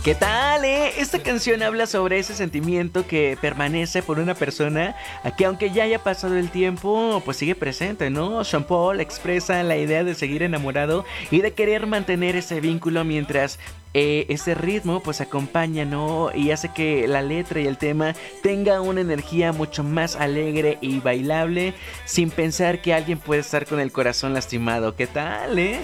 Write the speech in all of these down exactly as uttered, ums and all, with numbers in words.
¿Qué tal, eh? Esta canción habla sobre ese sentimiento que permanece por una persona que aunque ya haya pasado el tiempo, pues sigue presente, ¿no? Sean Paul expresa la idea de seguir enamorado y de querer mantener ese vínculo mientras eh, ese ritmo pues acompaña, ¿no? Y hace que la letra y el tema tenga una energía mucho más alegre y bailable sin pensar que alguien puede estar con el corazón lastimado. ¿Qué tal, eh?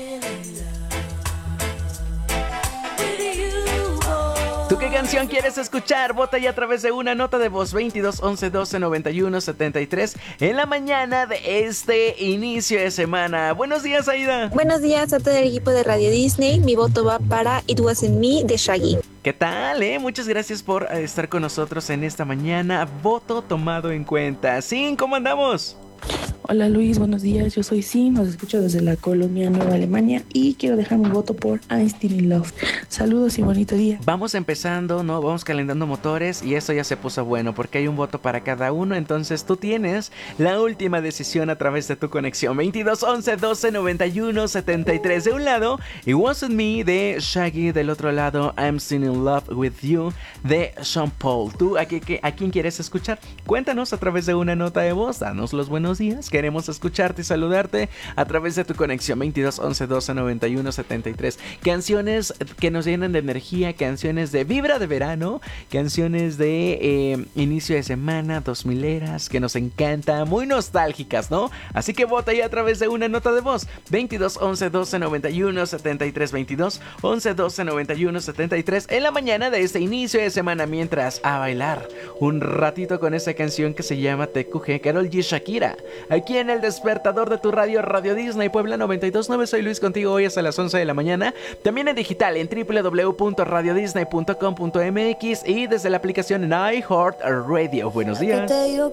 ¿Tú qué canción quieres escuchar? Vota ya a través de una nota de voz veintidós once doce noventa y uno setenta y tres en la mañana de este inicio de semana. Buenos días, Aida. Buenos días a todo el equipo de Radio Disney. Mi voto va para It Wasn't Me de Shaggy. ¿Qué tal, eh? Muchas gracias por estar con nosotros en esta mañana. Voto tomado en cuenta. Sí, ¿cómo andamos? Hola Luis, buenos días, yo soy Sim, nos escucho desde la colonia Nueva Alemania y quiero dejar mi voto por I'm Still in Love. Saludos y bonito día. Vamos empezando, ¿no? Vamos calentando motores y esto ya se puso bueno porque hay un voto para cada uno, entonces tú tienes la última decisión a través de tu conexión. veintidós once doce noventa y uno setenta y tres de un lado, It Wasn't Me de Shaggy, del otro lado I'm Still in Love with You de Sean Paul. ¿Tú a, qué, a quién quieres escuchar? Cuéntanos a través de una nota de voz, danos los buenos días. Queremos escucharte y saludarte a través de tu conexión veintidós once doce noventa y uno setenta y tres. Canciones que nos llenan de energía, canciones de vibra de verano, canciones de eh, inicio de semana, dos mileras, que nos encanta, muy nostálgicas, ¿no? Así que vota ahí a través de una nota de voz veintidós once doce noventa y uno setenta y tres, veintidós once doce noventa y uno setenta y tres en la mañana de este inicio de semana, mientras a bailar un ratito con esa canción que se llama T Q G, Karol G, Shakira. Aquí en el despertador de tu radio, Radio Disney Puebla noventa y dos punto nueve. Soy Luis, contigo hoy hasta las once de la mañana. También en digital en doble u doble u doble u punto radio disney punto com punto m x y desde la aplicación en iHeartRadio. Buenos días. Te digo